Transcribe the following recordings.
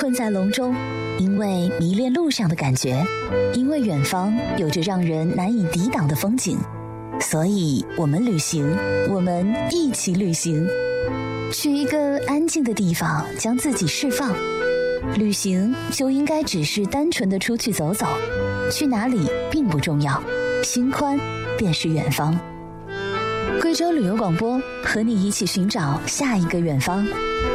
困在笼中，因为迷恋路上的感觉，因为远方有着让人难以抵挡的风景，所以我们旅行，我们一起旅行，去一个安静的地方，将自己释放。旅行就应该只是单纯的出去走走，去哪里并不重要，心宽便是远方。贵州旅游广播，和你一起寻找下一个远方。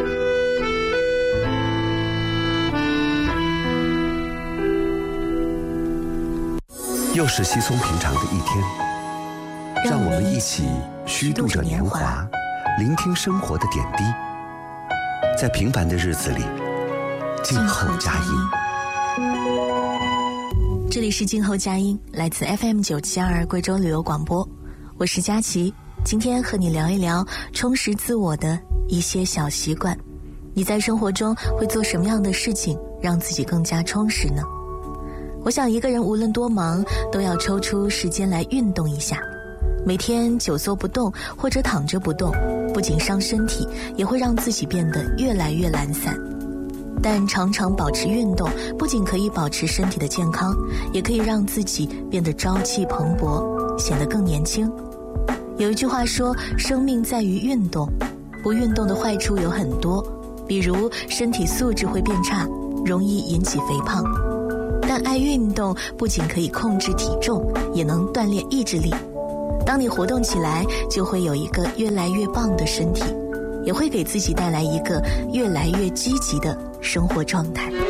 又是稀松平常的一天，让我们一起虚度着年华，聆听生活的点滴，在平凡的日子里静候佳音。 这里是静候佳音，来自 FM972 贵州旅游广播，我是佳琪。今天和你聊一聊充实自我的一些小习惯。你在生活中会做什么样的事情让自己更加充实呢？我想一个人无论多忙，都要抽出时间来运动一下。每天久坐不动或者躺着不动，不仅伤身体，也会让自己变得越来越懒散。但常常保持运动，不仅可以保持身体的健康，也可以让自己变得朝气蓬勃，显得更年轻。有一句话说，生命在于运动，不运动的坏处有很多，比如身体素质会变差，容易引起肥胖。但爱运动不仅可以控制体重，也能锻炼意志力。当你活动起来，就会有一个越来越棒的身体，也会给自己带来一个越来越积极的生活状态。